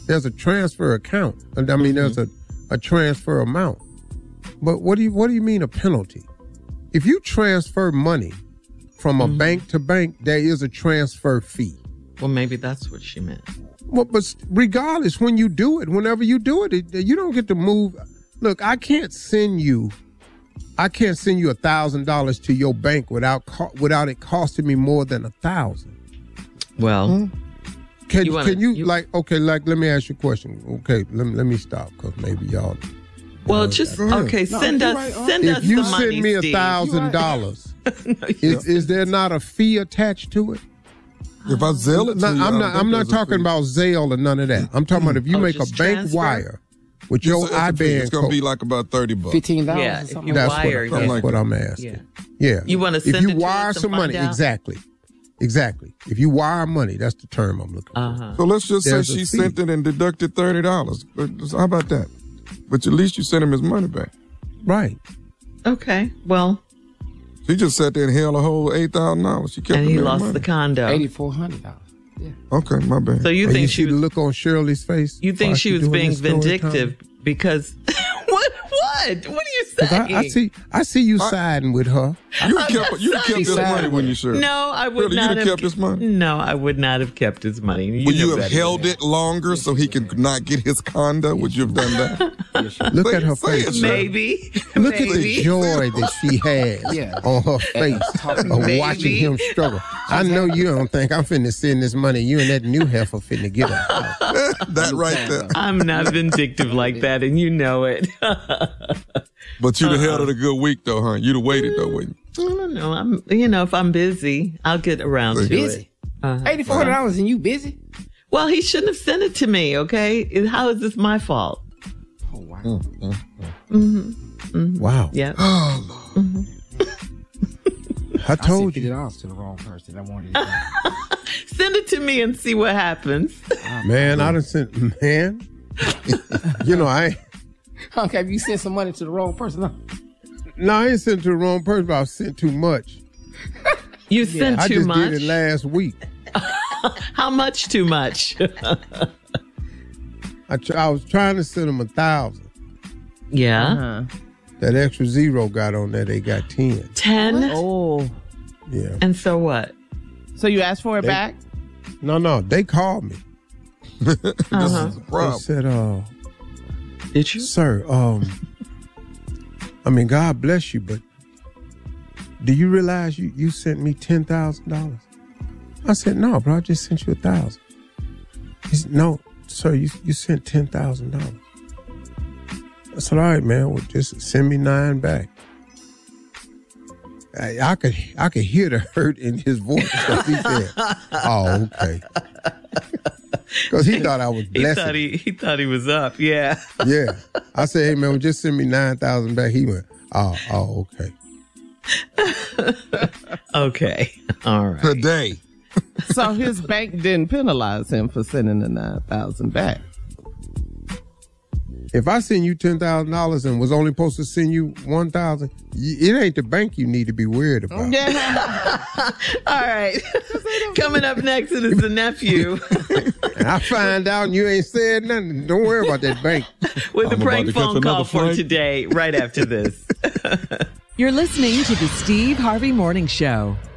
There's a transfer account. I mean, there's a transfer amount. But what do you mean a penalty? If you transfer money from a bank to bank, there is a transfer fee. Well, maybe that's what she meant. Well, but regardless, when you do it, whenever you do it, you don't get to move. Look, I can't send you $1,000 to your bank without it costing me more than $1,000. Well, can you let me ask you a question. Okay, let me stop because maybe y'all. Well, send us the money. If you send me $1,000, is there not a fee attached to it? If I Zelle it to you, I'm not talking about Zelle or none of that. I'm talking about if you make a bank wire with your IBAN, it's going to be like about $30. $15. Yeah, if you that's wire, that's what I'm asking. Yeah. You want to send if you it wire to us some money, exactly. If you wire money, that's the term I'm looking for. So let's just say she sent it and deducted $30. How about that? But at least you sent him his money back. Right. Okay. Well, she just sat there and held a whole $8,000. She kept and he lost money. the condo. $8,400. Yeah. Okay, my bad. So you think she the look on Shirley's face? You think she was being vindictive because what? What are you saying? I see you siding with her. You kept his money when you served. No, I would not have kept his money. No, I would not have kept his money. Would you have held it longer so he could not get his condo? Would you have done that? Look at her face. Maybe. Look at the joy that she has on her face of watching him struggle. I know you don't think I'm finna send this money. You and that new heifer finna get her. That right there. I'm not vindictive like that, and you know it. But you'd have held it a good week, though, huh? You'd have waited, though, wouldn't you? I don't know. If I'm busy, I'll get around to it. $8,400 and you busy? Well, he shouldn't have sent it to me, okay? How is this my fault? Oh, wow. Wow. Yeah. I told you. $50 to the wrong person. I wanted it. Send it to me and see what happens. Man, I done sent, man. I Okay, have you sent some money to the wrong person? No, I ain't sent to the wrong person, but I sent too much. You sent too much? I just did it last week. How much too much? I was trying to send them 1,000. Yeah. That extra zero got on there. They got 10. 10? Oh. Yeah. And so what? So you asked for it back? No. They called me. This is a problem. They said, did you? Sir, God bless you, but do you realize you sent me $10,000? I said, no, bro, I just sent you 1,000. He said, no, sir, you sent $10,000. I said, all right, man, well, just send me 9 back. I could hear the hurt in his voice because he said, oh, okay. Because he thought I was blessing. He thought he was up, yeah. Yeah. I said, hey, man, well, just send me 9,000 back. He went, oh, okay. Okay. All right. Today. So his bank didn't penalize him for sending the 9,000 back. If I send you $10,000 and was only supposed to send you 1,000, it ain't the bank you need to be worried about. Yeah. All right. Coming up next, it is the nephew. And I find out and you ain't said nothing. Don't worry about that bank. With the prank phone call for today, right after this. You're listening to the Steve Harvey Morning Show.